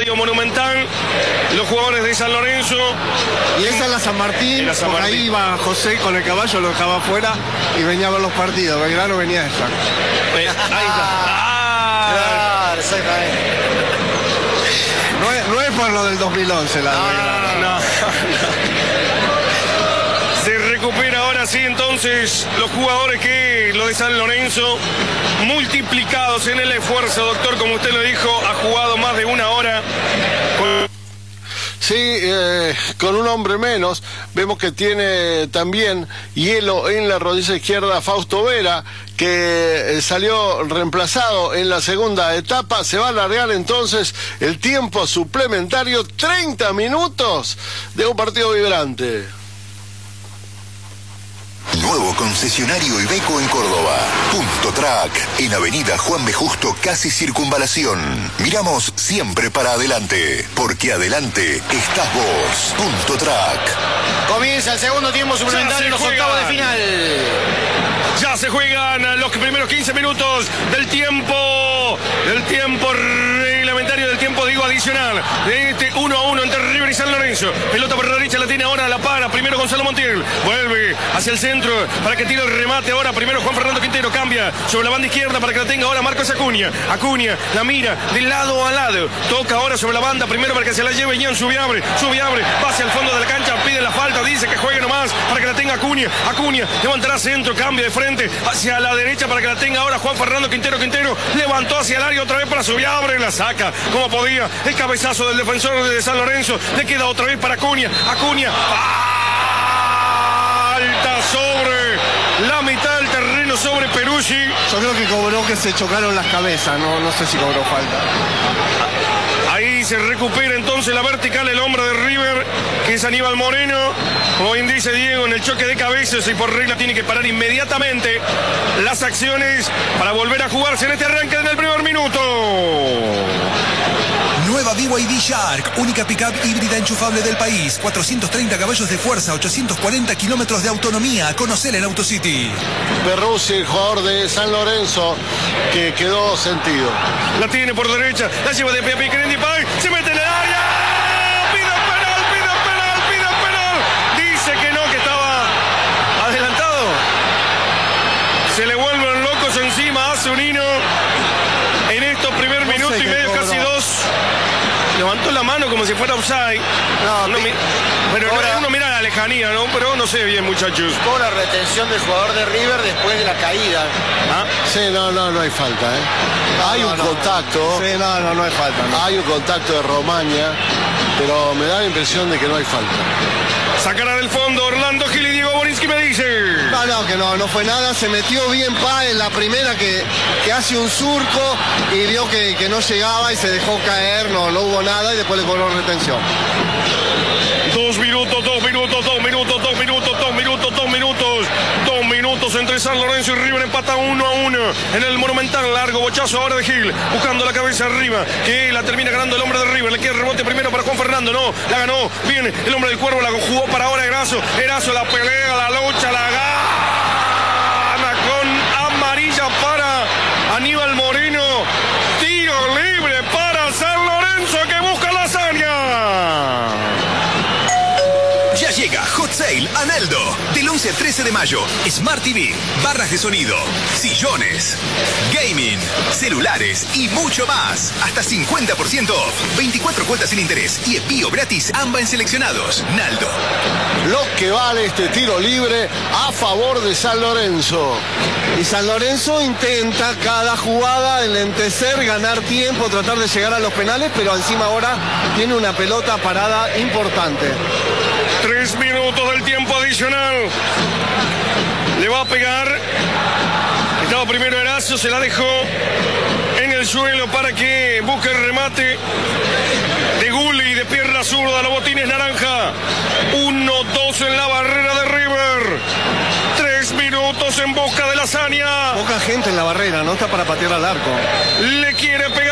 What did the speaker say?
Estadio Monumental, los jugadores de San Lorenzo. Y esa es la San Martín, porque ahí iba José con el caballo, lo dejaba afuera y venía a ver los partidos. Belgrano venía esa. Ahí está. Claro, exactamente. No es por lo del 2011 la de Belgrano. No. Se recupera ahora sí entonces los jugadores que lo de San Lorenzo, multiplicados en el esfuerzo, doctor, como usted lo dijo, ha jugado más de una hora. Sí, con un hombre menos. Vemos que tiene también hielo en la rodilla izquierda Fausto Vera, que salió reemplazado en la segunda etapa. Se va a alargar entonces el tiempo suplementario, 30 minutos de un partido vibrante. Nuevo concesionario Iveco en Córdoba. Punto Track, en Avenida Juan B. Justo, casi Circunvalación. Miramos siempre para adelante, porque adelante estás vos. Punto Track. Comienza el segundo tiempo suplementario en los octavos de final. Ya se juegan los primeros 15 minutos del tiempo reglamentario, del tiempo digo adicional, de este 1-1 entre River y San Lorenzo. Pelota por la derecha, la tiene ahora, la para primero Gonzalo Montiel, vuelve hacia el centro para que tire el remate ahora, primero Juan Fernando Quintero, cambia sobre la banda izquierda para que la tenga ahora Marcos Acuña, la mira de lado a lado, toca ahora sobre la banda, primero para que se la lleve Ian Subiabre, va hacia el fondo de la cancha, pide la falta, dice que juegue nomás para que la tenga Acuña, levantará centro, cambia de frente hacia la derecha para que la tenga ahora Juan Fernando Quintero, levantó hacia el área otra vez para Subiabre, la saca como podía, el cabezazo del defensor de San Lorenzo, le queda otra vez para Acuña, falta sobre la mitad del terreno sobre Peruzzi. Yo creo que cobró que se chocaron las cabezas, no sé si cobró falta. Ahí se recupera entonces la vertical, el hombre de River, que es Aníbal Moreno. Como bien dice Diego, en el choque de cabezas y por regla tiene que parar inmediatamente las acciones para volver a jugarse en este arranque en el primer minuto. Nueva BYD Shark, única pickup híbrida enchufable del país. 430 caballos de fuerza, 840 kilómetros de autonomía. Conocela en AutoCity. Peruzzi, el jugador de San Lorenzo, que quedó sentido. La tiene por derecha, la lleva de Pepe Pay, se mete en el área. Pide penal. Dice que no, que estaba adelantado. Se le vuelven locos encima a Zunino. En estos primer minuto y medio, casi dos. Levantó la mano como si fuera offside. Pero uno mira la lejanía, ¿no? Pero no sé bien, muchachos. Con la retención del jugador de River después de la caída. Sí, no hay falta, hay un contacto. Sí, no hay falta. No. Hay un contacto de Romaña, pero me da la impresión de que no hay falta. Sacará del fondo Orlando Gil y Diego Borinsky me dice. No fue nada, se metió bien Pa en la primera que hace un surco y vio que no llegaba y se dejó caer, no hubo nada y después le cobró retención. 2 minutos entre San Lorenzo y River, empata 1-1 en el Monumental. Largo bochazo ahora de Gil, buscando la cabeza arriba, que la termina ganando el hombre de River. Le queda rebote primero para Juan Fernando, no, la ganó bien el hombre del Cuervo, la jugó para ahora Erazo, la pelea, la lucha, la gana con amarilla para Aníbal Moreno. Tiro libre para San Lorenzo, que busca la hazaña. Ya llega Hot Sale a Naldo. Del 11 al 13 de mayo. Smart TV, barras de sonido, sillones, gaming, celulares y mucho más. Hasta 50% off. 24 cuotas sin interés y envío gratis AMBA en seleccionados. Naldo. Lo que vale este tiro libre a favor de San Lorenzo. Y San Lorenzo intenta cada jugada enlentecer, ganar tiempo, tratar de llegar a los penales, pero encima ahora tiene una pelota parada importante. 3 minutos del tiempo adicional. Le va a pegar. Estaba primero Erazo, se la dejó en el suelo para que busque el remate de Gulli de pierna zurda. Los botines naranja. 1-2 en la barrera de River. 3 minutos en busca de la hazaña. Poca gente en la barrera, no está para patear al arco. Le quiere pegar.